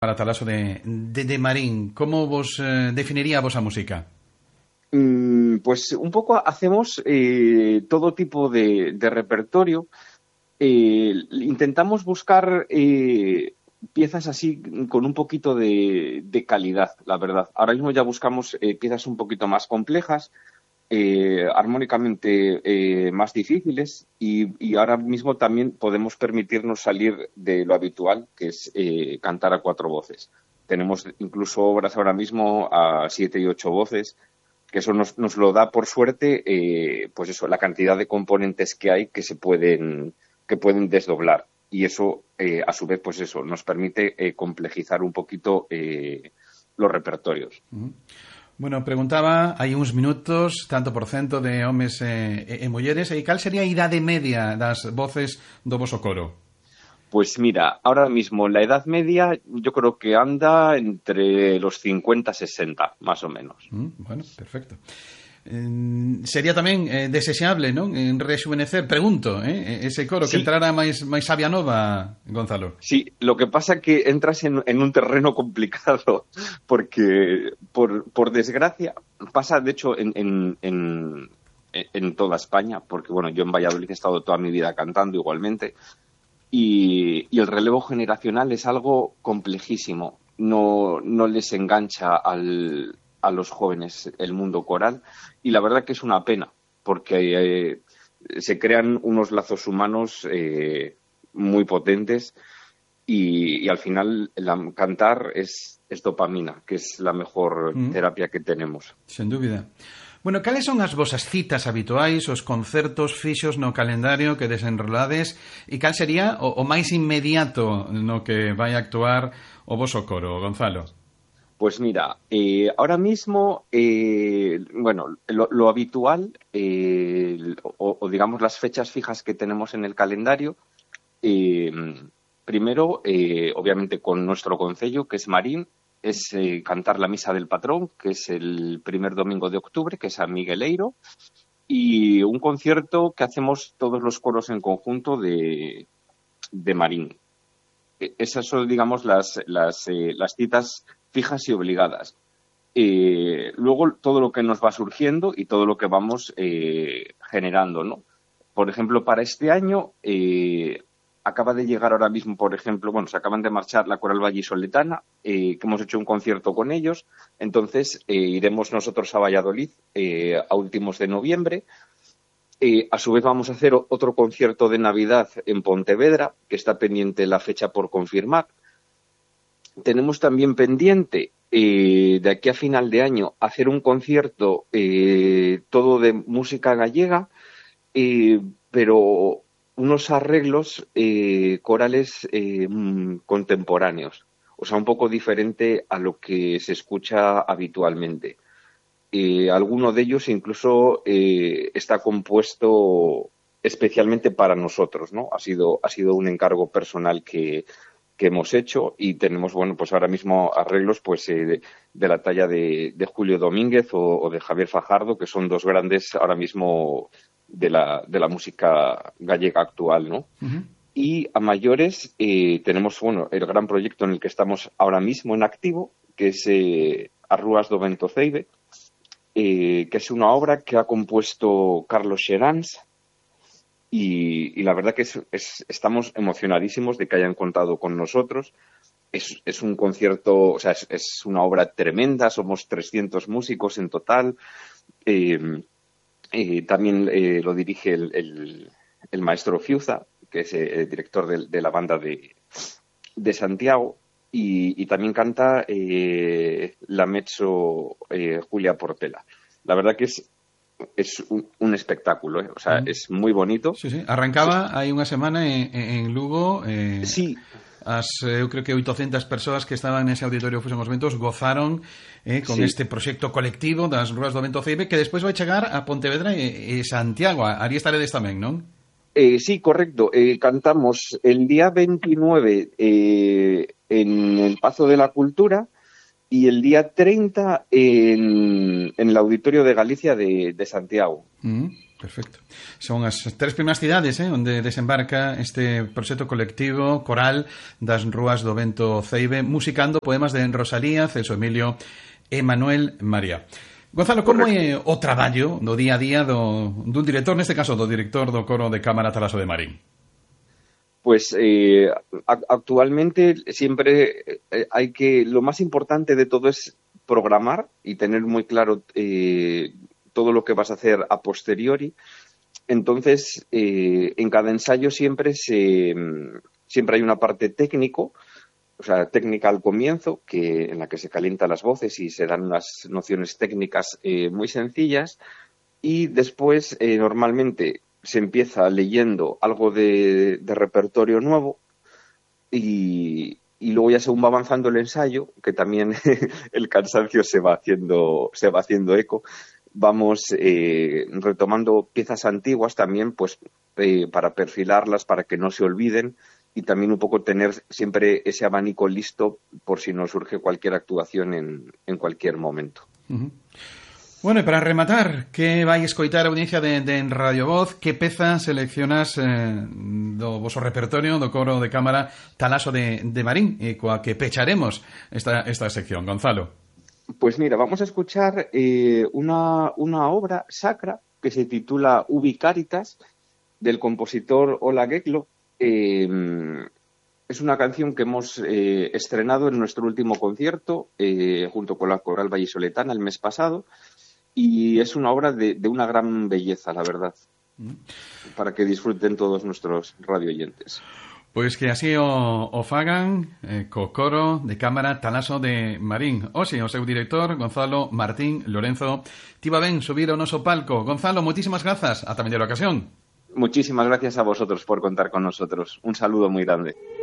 Para Talaso de Marín, como vos definiría a vosa música? Pues un poco hacemos todo tipo de repertorio. Intentamos buscar piezas así con un poquito de calidad, la verdad. Ahora mismo ya buscamos piezas un poquito más complejas, armónicamente más difíciles y ahora mismo también podemos permitirnos salir de lo habitual, que es cantar a cuatro voces. Tenemos incluso obras ahora mismo a 7 y 8 voces, que eso nos lo da por suerte, pues eso, la cantidad de componentes que hay que pueden desdoblar. Y eso, a su vez, pues eso, nos permite complejizar un poquito los repertorios. Bueno, preguntaba hai uns minutos tanto por cento de homes e mulleres e cal sería a idade media das voces do voso coro? Pues mira, ahora mismo la edad media yo creo que anda entre los 50 y 60, más o menos. Bueno, perfecto. Sería tamén desexable, non? En rexuvenecer, pregunto, ese coro que Sí, entrara máis sabia nova, Gonzalo. sí, lo que pasa es que entras en un terreno complicado porque, por desgracia, pasa de hecho en toda España, porque bueno, yo en Valladolid he estado toda mi vida cantando igualmente, y el relevo generacional es algo complejísimo. No les engancha a los jóvenes el mundo coral y la verdad que es una pena porque se crean unos lazos humanos muy potentes y al final cantar es dopamina, que es la mejor terapia que tenemos. Sen dúbida. Bueno, cales son as vosas citas habituais, os concertos fixos no calendario que desenrolades e cal sería o máis inmediato no que vai actuar o voso coro, Gonzalo? Pues mira, ahora mismo, bueno, lo habitual, o digamos las fechas fijas que tenemos en el calendario, eh, primero, obviamente con nuestro concello, que es Marín, es cantar la Misa del Patrón, que es el primer domingo de octubre, que es San Migueleiro, y un concierto que hacemos todos los coros en conjunto de Marín. Esas son, digamos, las citas fijas y obligadas. Luego, todo lo que nos va surgiendo y todo lo que vamos generando, ¿no? Por ejemplo, para este año acaba de llegar ahora mismo, por ejemplo, bueno, se acaban de marchar la Coral Vallisoletana, que hemos hecho un concierto con ellos. Entonces, iremos nosotros a Valladolid a últimos de noviembre. A su vez vamos a hacer otro concierto de Navidad en Pontevedra, que está pendiente la fecha por confirmar. Tenemos también pendiente, de aquí a final de año, hacer un concierto todo de música gallega, pero unos arreglos corales contemporáneos, o sea, un poco diferente a lo que se escucha habitualmente. Alguno de ellos incluso está compuesto especialmente para nosotros, ¿no? Ha sido un encargo personal que hemos hecho y tenemos, bueno, pues ahora mismo arreglos pues de la talla de Julio Domínguez o de Javier Fajardo, que son dos grandes ahora mismo de la música gallega actual, ¿no? Uh-huh. Y a mayores tenemos, bueno, el gran proyecto en el que estamos ahora mismo en activo, que es Arrúas do Vento Ceibe, que es una obra que ha compuesto Carlos Xerans y la verdad que estamos emocionadísimos de que hayan contado con nosotros. Es un concierto, o sea, es una obra tremenda, somos 300 músicos en total. También lo dirige el maestro Fiuza, que es el director de la banda de Santiago. Y también canta la mezzo Julia Portela. La verdad que es un espectáculo, ¿eh? O sea, es muy bonito. Sí, sí. Arrancaba hai unha semana en Lugo. Sí. Eu creo que 800 persoas que estaban nese auditorio Fusión os Ventos gozaron con Sí. este proxecto colectivo das Rúas do Vento Ceibe que despois vai chegar a Pontevedra e Santiago. Arí estaredes tamén, non? Sí, correcto. Cantamos el día 29 en el Pazo de la Cultura y el día 30 en el Auditorio de Galicia de Santiago. Perfecto. Son as 3 primeiras cidades onde desembarca este proxecto colectivo coral das Rúas do Vento Ceibe, musicando poemas de Rosalía, Celso Emilio e Manuel María. Gonzalo, como é o traballo do día a día dun director, neste caso do director do coro de Cámara Talaso de Marín? Pues actualmente siempre lo más importante de todo es programar y tener muy claro todo lo que vas a hacer a posteriori. Entonces, en cada ensayo siempre hay una parte técnica al comienzo, en la que se calientan las voces y se dan unas nociones técnicas muy sencillas, y después normalmente se empieza leyendo algo de repertorio nuevo y luego ya según va avanzando el ensayo, que también el cansancio se va haciendo eco, vamos retomando piezas antiguas también, pues para perfilarlas, para que no se olviden, y también un poco tener siempre ese abanico listo por si nos surge cualquier actuación en cualquier momento. Uh-huh. Bueno, e para rematar, que vai escoitar a audiencia de Radio Voz? Que peza seleccionas do voso repertorio do coro de Cámara Talaso de Marín, e coa que pecharemos esta sección, Gonzalo? Pues mira, vamos a escuchar una obra sacra que se titula Ubi Caritas, del compositor Ola Geklo. Es una canción que hemos estrenado en nuestro último concierto junto con la Coral Vallisoletana el mes pasado, y es una obra de una gran belleza, la verdad, para que disfruten todos nuestros radioyentes. Pois que así o fagan co coro de Cámara Talaso de Marín. Oxe, o seu director, Gonzalo Martín Lorenzo, tivo ben subir ao noso palco. Gonzalo, moitísimas grazas. Ata mellor ocasión. Muchísimas gracias a vosotros por contar con nosotros. Un saludo muy grande.